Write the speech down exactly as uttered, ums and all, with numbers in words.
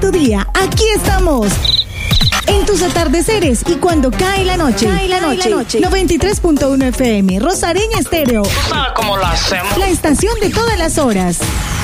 tu día, aquí estamos. En tus atardeceres y cuando cae la noche. Cae la noche. noche. noventa y tres punto uno F M, Rosareña Estéreo. ¿Tú sabes cómo lo hacemos? La estación de todas las horas.